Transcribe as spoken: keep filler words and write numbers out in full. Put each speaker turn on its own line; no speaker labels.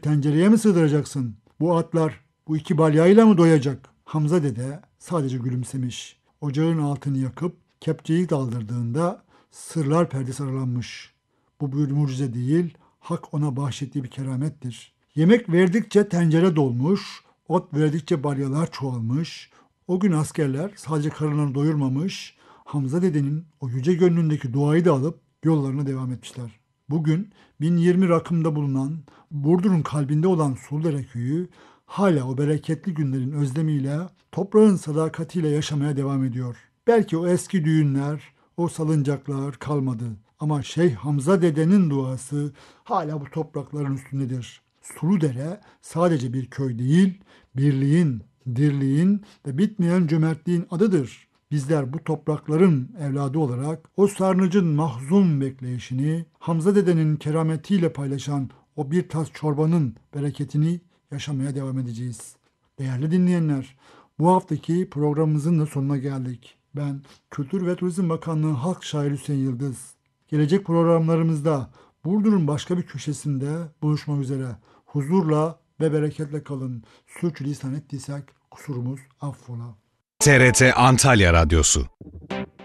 tencereye mi sığdıracaksın? Bu atlar bu iki balyayla mı doyacak? Hamza dede sadece gülümsemiş. Ocağın altını yakıp kepçeyi daldırdığında sırlar perdesi aralanmış. Bu bir mucize değil, hak ona bahşettiği bir keramettir. Yemek verdikçe tencere dolmuş, ot verdikçe balyalar çoğalmış. O gün askerler sadece karınlarını doyurmamış, Hamza dedenin o yüce gönlündeki duayı da alıp yollarına devam etmişler. Bugün bin yirmi rakımda bulunan Burdur'un kalbinde olan Suldere köyü hala o bereketli günlerin özlemiyle, toprağın sadakatiyle yaşamaya devam ediyor. Belki o eski düğünler, o salıncaklar kalmadı. Ama Şeyh Hamza dedenin duası hala bu toprakların üstündedir. Suludere sadece bir köy değil, birliğin, dirliğin ve bitmeyen cömertliğin adıdır. Bizler bu toprakların evladı olarak o sarnıcın mahzun bekleyişini, Hamza dedenin kerametiyle paylaşan o bir tas çorbanın bereketini yaşamaya devam edeceğiz. Değerli dinleyenler, bu haftaki programımızın da sonuna geldik. Ben Kültür ve Turizm Bakanlığı Halk Şairi Hüseyin Yıldız. Gelecek programlarımızda Burdur'un başka bir köşesinde buluşmak üzere. Huzurla ve bereketle kalın. Sürçülisan ettiysek kusurumuz affola.
T R T Antalya Radyosu